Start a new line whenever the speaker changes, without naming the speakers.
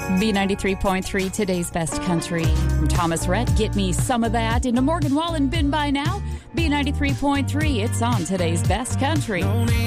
B93.3, today's best country. From Thomas Rhett, Get Me Some of That. Into Morgan Wallen, Been By Now. B93.3, it's on today's best country.